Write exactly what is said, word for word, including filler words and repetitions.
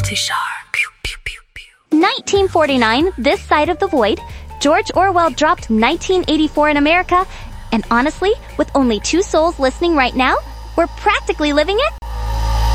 nineteen forty-nine, This Side of the Void. George Orwell dropped nineteen eighty-four in America, and honestly, with only two souls listening right now, we're practically living it